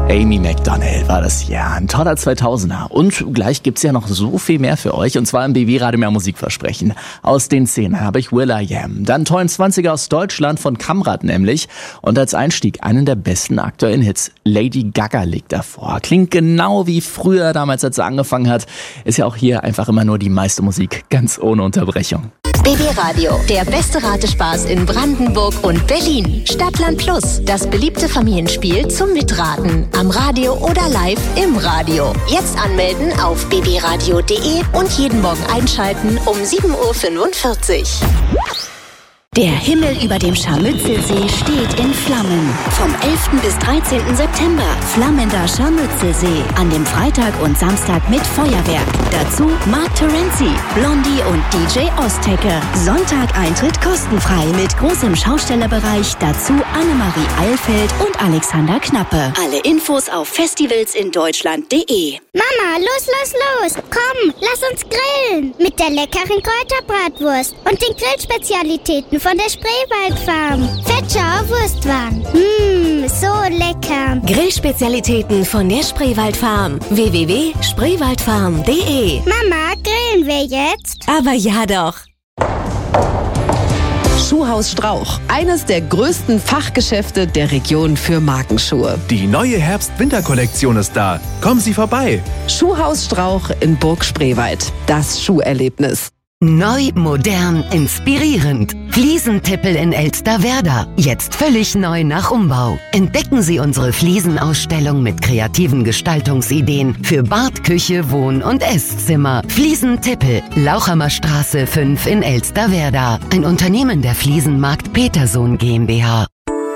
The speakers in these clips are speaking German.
Amy Macdonald war das hier. Ein toller 2000er. Und gleich gibt's ja noch so viel mehr für euch. Und zwar im BB Radio mehr Musikversprechen. Aus den 10 habe ich will.i.am. Dann tollen 20er aus Deutschland von Kamrat nämlich. Und als Einstieg einen der besten aktuellen Hits. Lady Gaga liegt davor. Klingt genau wie früher damals, als sie angefangen hat. Ist ja auch hier einfach immer nur die meiste Musik. Ganz ohne Unterbrechung. BB Radio, der beste Ratespaß in Brandenburg und Berlin. Stadtland Plus, das beliebte Familienspiel zum Mitraten. Am Radio oder live im Radio. Jetzt anmelden auf bbradio.de und jeden Morgen einschalten um 7.45 Uhr. Der Himmel über dem Scharmützelsee steht in Flammen. Vom 11. bis 13. September flammender Scharmützelsee. An dem Freitag und Samstag mit Feuerwerk. Dazu Mark Terenzi, Blondie und DJ Ostecke. Sonntag Eintritt kostenfrei mit großem Schaustellerbereich. Dazu Annemarie Eilfeld und Alexander Knappe. Alle Infos auf festivalsindeutschland.de. Mama, los! Komm, lass uns grillen. Mit der leckeren Kräuterbratwurst und den Grillspezialitäten von der Spreewaldfarm. Fetschauer Wurstwaren. So lecker. Grillspezialitäten von der Spreewaldfarm. www.spreewaldfarm.de. Mama, grillen wir jetzt? Aber ja doch. Schuhhaus Strauch, eines der größten Fachgeschäfte der Region für Markenschuhe. Die neue Herbst-Winter-Kollektion ist da. Kommen Sie vorbei. Schuhhaus Strauch in Burg Spreewald. Das Schuherlebnis. Neu, modern, inspirierend. Fliesentippel in Elsterwerda. Jetzt völlig neu nach Umbau. Entdecken Sie unsere Fliesenausstellung mit kreativen Gestaltungsideen für Bad, Küche, Wohn- und Esszimmer. Fliesentippel, Lauchhammer Straße 5 in Elsterwerda. Ein Unternehmen der Fliesenmarkt Petersohn GmbH.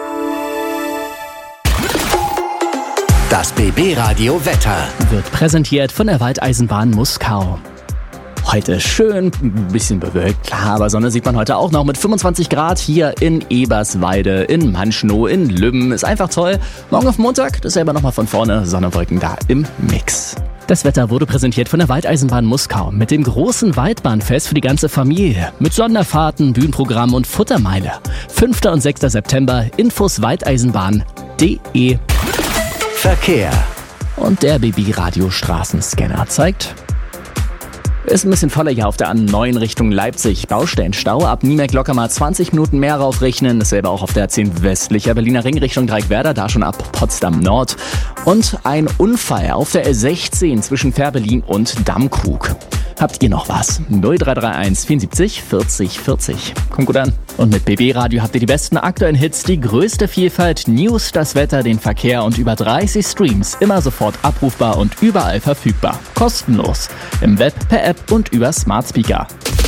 Das BB Radio Wetter wird präsentiert von der Waldeisenbahn Muskau. Heute schön, ein bisschen bewölkt, klar, aber Sonne sieht man heute auch noch mit 25 Grad hier in Eberswalde, in Manschnow, in Lübben. Ist einfach toll. Morgen auf Montag, das selber nochmal von vorne, Sonne, Wolken da im Mix. Das Wetter wurde präsentiert von der Waldeisenbahn Muskau mit dem großen Waldbahnfest für die ganze Familie. Mit Sonderfahrten, Bühnenprogramm und Futtermeile. 5. und 6. September, Infos waldeisenbahn.de. Verkehr. Und der BB Radio Straßenscanner zeigt... Ist ein bisschen voller hier auf der A9 Richtung Leipzig. Baustellenstau, ab Niemek locker mal 20 Minuten mehr raufrechnen. Dasselbe auch auf der A10 westlicher Berliner Ring Richtung Dreieckwerder, da schon ab Potsdam Nord. Und ein Unfall auf der A16 zwischen Fährberlin und Dammkrug. Habt ihr noch was? 0331 74 40 40. Kommt gut an. Und mit BB Radio habt ihr die besten aktuellen Hits, die größte Vielfalt, News, das Wetter, den Verkehr und über 30 Streams. Immer sofort abrufbar und überall verfügbar. Kostenlos. Im Web, per App und über Smart Speaker.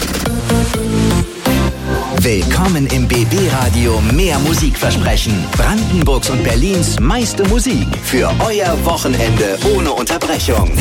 Willkommen im BB Radio mehr Musikversprechen. Brandenburgs und Berlins meiste Musik für euer Wochenende ohne Unterbrechung.